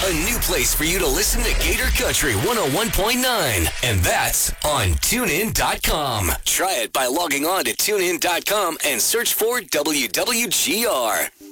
A new place for you to listen to Gator Country 101.9. And that's on TuneIn.com. Try it by logging on to TuneIn.com and search for WWGR.